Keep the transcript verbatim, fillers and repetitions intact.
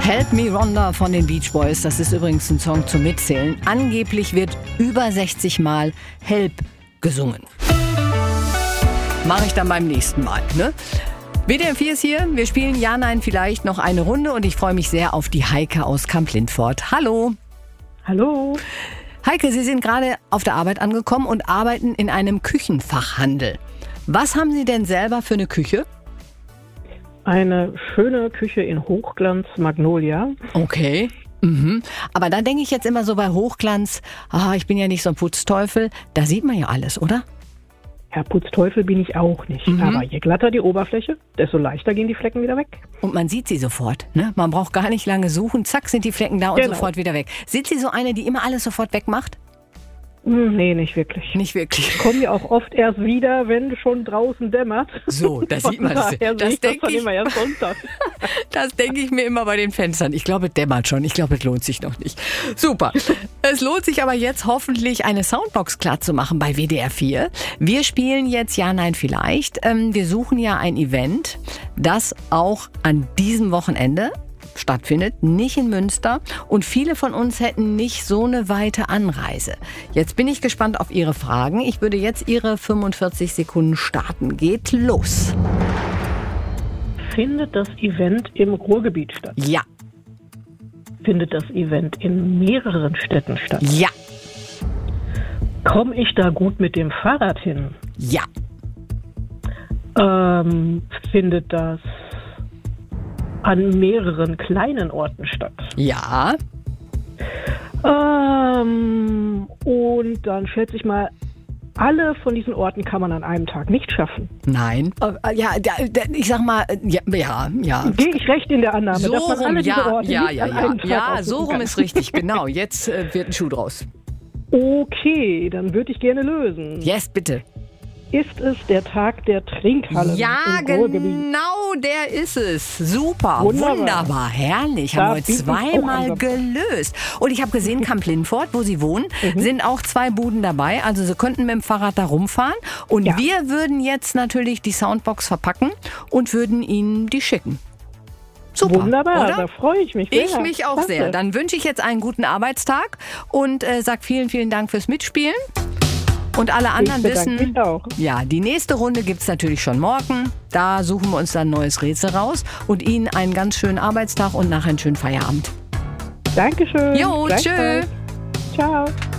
Help Me Rhonda von den Beach Boys, das ist übrigens ein Song zum Mitzählen. Angeblich wird über sechzig Mal Help gesungen. Mache ich dann beim nächsten Mal, ne? W D R vier ist hier, wir spielen Ja, Nein, vielleicht noch eine Runde und ich freue mich sehr auf die Heike aus Kamp-Lintfort. Hallo. Hallo. Heike, Sie sind gerade auf der Arbeit angekommen und arbeiten in einem Küchenfachhandel. Was haben Sie denn selber für eine Küche? Eine schöne Küche in Hochglanz Magnolia. Okay. Mhm. Aber da denke ich jetzt immer so bei Hochglanz, ah, ich bin ja nicht so ein Putzteufel, da sieht man ja alles, oder? Herr Putzteufel bin ich auch nicht. Mhm. Aber je glatter die Oberfläche, desto leichter gehen die Flecken wieder weg. Und man sieht sie sofort, ne? Man braucht gar nicht lange suchen, zack, sind die Flecken da und genau. Sofort wieder weg. Sind Sie so eine, die immer alles sofort wegmacht? Nee, nicht wirklich. Nicht wirklich. Ich komme ja auch oft erst wieder, wenn schon draußen dämmert. So, da sieht man es. Das denke ich, immer erst Sonntag. Das denke ich mir immer bei den Fenstern. Ich glaube, es dämmert schon. Ich glaube, es lohnt sich noch nicht. Super. Es lohnt sich aber jetzt hoffentlich, eine Soundbox klar zu machen bei W D R vier. Wir spielen jetzt Ja, Nein, vielleicht. Wir suchen ja ein Event, das auch an diesem Wochenende stattfindet, nicht in Münster, und viele von uns hätten nicht so eine weite Anreise. Jetzt bin ich gespannt auf Ihre Fragen. Ich würde jetzt Ihre fünfundvierzig Sekunden starten. Geht los. Findet das Event im Ruhrgebiet statt? Ja. Findet das Event in mehreren Städten statt? Ja. Komme ich da gut mit dem Fahrrad hin? Ja. Ähm, findet das an mehreren kleinen Orten statt? Ja. Ähm, und dann schätze ich mal, alle von diesen Orten kann man an einem Tag nicht schaffen. Nein. Äh, ja, ich sag mal, ja, ja. ja. Gehe ich recht in der Annahme, so dass man alle rum, diese ja, Orte ja, nicht ja, an ja, einem Tag ja, aussuchen so rum kann. ist richtig, genau. Jetzt äh, wird ein Schuh draus. Okay, dann würde ich gerne lösen. Yes, bitte. Ist es der Tag der Trinkhallen? Ja, im Ruhrgebiet? genau, der ist es. Super, Wunderbar, wunderbar herrlich. Da Haben wir bieten zweimal auch gelöst. Und ich habe gesehen, Kamp-Lintfort, wo Sie wohnen, Mhm. sind auch zwei Buden dabei. Also Sie könnten mit dem Fahrrad da rumfahren. Und Ja. wir würden jetzt natürlich die Soundbox verpacken und würden Ihnen die schicken. Super, Wunderbar, oder? da freue ich mich sehr. Ich mich auch Danke. sehr. Dann wünsche ich jetzt einen guten Arbeitstag und äh, sag vielen, vielen Dank fürs Mitspielen. Und alle anderen Ich bedanke wissen, mich auch. ja, die nächste Runde gibt's natürlich schon morgen. Da suchen wir uns dann ein neues Rätsel raus und Ihnen einen ganz schönen Arbeitstag und nachher einen schönen Feierabend. Dankeschön. Jo, tschö. Gleichfalls. Ciao.